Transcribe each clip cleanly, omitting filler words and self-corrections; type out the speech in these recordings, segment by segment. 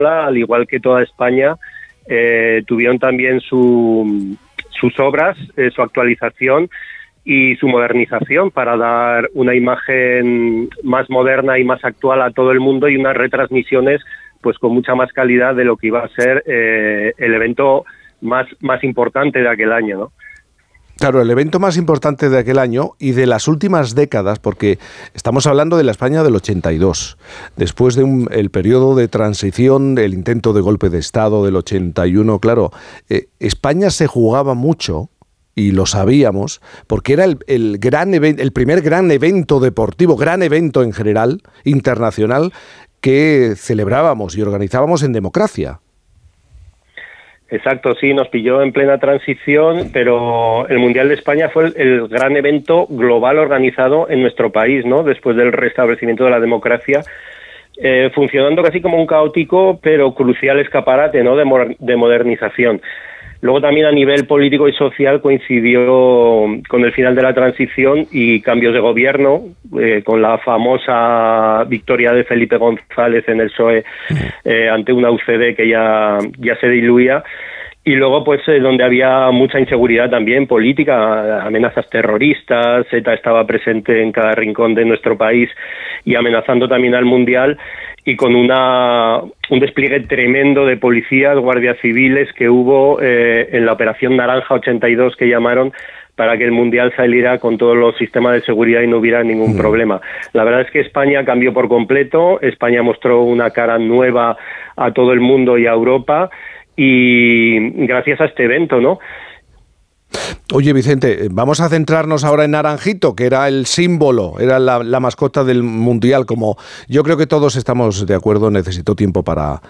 al igual que toda España, tuvieron también sus obras, su actualización y su modernización para dar una imagen más moderna y más actual a todo el mundo y unas retransmisiones pues con mucha más calidad de lo que iba a ser el evento más importante de aquel año, ¿no? Claro, el evento más importante de aquel año y de las últimas décadas, porque estamos hablando de la España del 82, después de el periodo de transición, el intento de golpe de Estado del 81, claro, España se jugaba mucho, y lo sabíamos, porque era el primer gran evento deportivo, gran evento en general, internacional, que celebrábamos y organizábamos en democracia. Exacto, sí, nos pilló en plena transición, pero el Mundial de España fue el gran evento global organizado en nuestro país, ¿no? Después del restablecimiento de la democracia, funcionando casi como un caótico pero crucial escaparate, ¿no? de modernización. Luego también a nivel político y social coincidió con el final de la transición y cambios de gobierno, con la famosa victoria de Felipe González en el PSOE ante una UCD que ya se diluía. Y luego, pues, donde había mucha inseguridad también política, amenazas terroristas, ETA estaba presente en cada rincón de nuestro país y amenazando también al Mundial, y con un despliegue tremendo de policías, guardias civiles que hubo en la Operación Naranja 82 que llamaron, para que el Mundial saliera con todos los sistemas de seguridad y no hubiera ningún problema. La verdad es que España cambió por completo, España mostró una cara nueva a todo el mundo y a Europa, y gracias a este evento, ¿no? Oye, Vicente, vamos a centrarnos ahora en Naranjito, que era el símbolo, era la mascota del Mundial. Como yo creo que todos estamos de acuerdo, necesitó tiempo para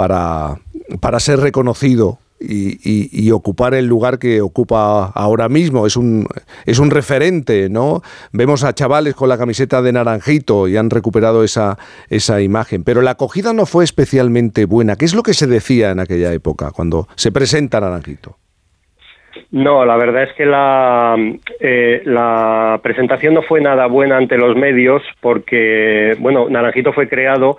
ser reconocido y ocupar el lugar que ocupa ahora mismo. Es un referente, ¿no? Vemos a chavales con la camiseta de Naranjito y han recuperado esa imagen. Pero la acogida no fue especialmente buena. ¿Qué es lo que se decía en aquella época, cuando se presenta Naranjito? No, la verdad es que la presentación no fue nada buena ante los medios, porque, bueno, Naranjito fue creado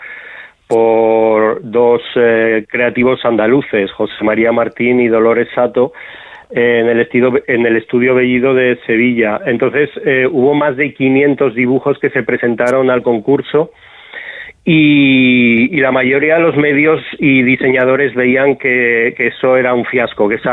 por dos creativos andaluces, José María Martín y Dolores Sato, en el estudio Bellido de Sevilla. Entonces hubo más de 500 dibujos que se presentaron al concurso, y la mayoría de los medios y diseñadores veían que eso era un fiasco, que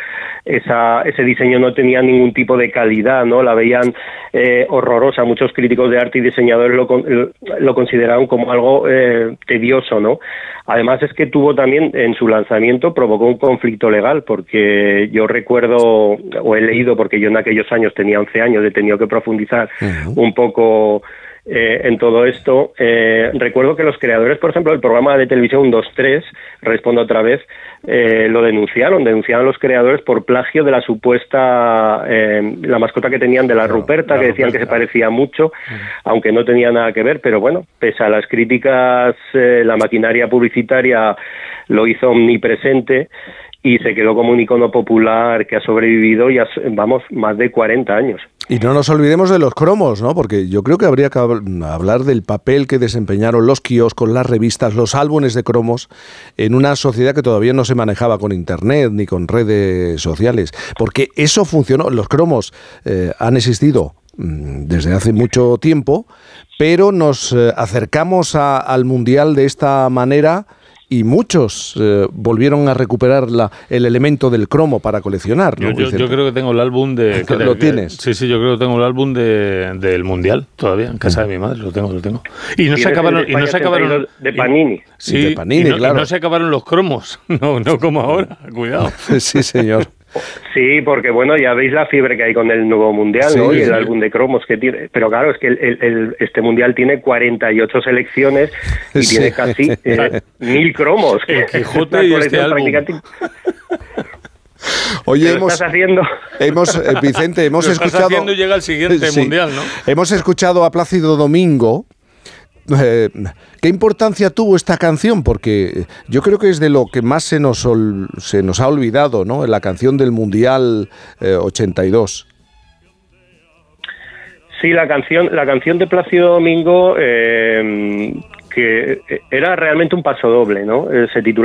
ese diseño no tenía ningún tipo de calidad, ¿no? La veían horrorosa. Muchos críticos de arte y diseñadores lo consideraron como algo tedioso, ¿no? Además es que tuvo también, en su lanzamiento, provocó un conflicto legal, porque yo recuerdo, o he leído, porque yo en aquellos años tenía 11 años, he tenido que profundizar un poco en todo esto. Recuerdo que los creadores, por ejemplo, del programa de televisión 1, 2, 3, Respondo otra vez, lo denunciaron a los creadores por plagio de la supuesta la mascota que tenían de la Ruperta, que decían que se parecía mucho, aunque no tenía nada que ver. Pero bueno, pese a las críticas, la maquinaria publicitaria lo hizo omnipresente y se quedó como un icono popular que ha sobrevivido ya, vamos, más de 40 años. Y no nos olvidemos de los cromos, ¿no? Porque yo creo que habría que hablar del papel que desempeñaron los kioscos, las revistas, los álbumes de cromos en una sociedad que todavía no se manejaba con internet ni con redes sociales. Porque eso funcionó. Los cromos han existido desde hace mucho tiempo, pero nos acercamos al Mundial de esta manera. Y muchos volvieron a recuperar el elemento del cromo para coleccionar, ¿no? Yo creo que tengo el álbum de... ¿Lo tienes? Sí, yo creo que tengo el álbum del Mundial todavía, en casa de mi madre, lo tengo. Y no se acabaron... De Panini. Sí, de Panini, claro. Y no se acabaron los cromos, no como ahora, cuidado. Sí, señor. Sí, porque bueno, ya veis la fiebre que hay con el nuevo Mundial, ¿no? Y el álbum de cromos que tiene. Pero claro, es que este Mundial tiene 48 selecciones y tiene casi 1000 cromos. El Quijote y este álbum. Oye, Vicente, hemos escuchado... haciendo y llega el siguiente Mundial, ¿no? Hemos escuchado a Plácido Domingo. ¿Qué importancia tuvo esta canción? Porque yo creo que es de lo que más se nos ha olvidado, ¿no? La canción del Mundial 82. Sí, la canción de Plácido Domingo que era realmente un paso doble, ¿no? Se titulaba